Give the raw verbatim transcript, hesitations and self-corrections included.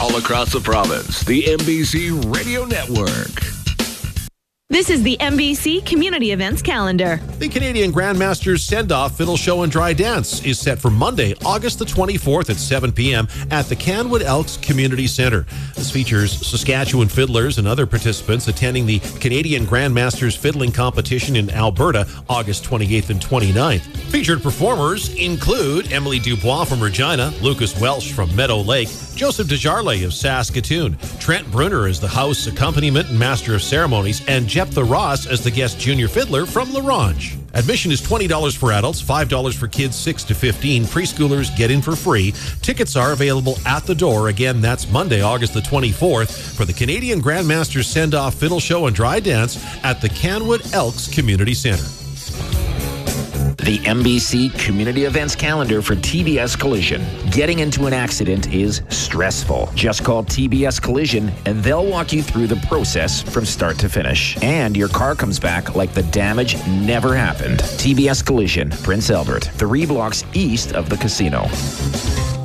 all across the province. The M B C Radio Network. This is the M B C Community Events Calendar. The Canadian Grandmasters Send-Off Fiddle Show and Dry Dance is set for Monday, August the twenty-fourth at seven p.m. at the Canwood Elks Community Centre. This features Saskatchewan fiddlers and other participants attending the Canadian Grandmasters Fiddling Competition in Alberta, August twenty-eighth and twenty-ninth. Featured performers include Emily Dubois from Regina, Lucas Welsh from Meadow Lake, Joseph Desjarlais of Saskatoon, Trent Brunner as the house accompaniment and master of ceremonies, and Jephthah Ross as the guest junior fiddler from La Ronge. Admission is twenty dollars for adults, five dollars for kids six to fifteen. Preschoolers get in for free. Tickets are available at the door. Again, that's Monday, August the twenty-fourth for the Canadian Grandmasters Send-Off Fiddle Show and Dry Dance at the Canwood Elks Community Centre. The M B C Community Events Calendar for T B S Collision. Getting into an accident is stressful. Just call T B S Collision and they'll walk you through the process from start to finish. And your car comes back like the damage never happened. T B S Collision, Prince Albert, three blocks east of the casino.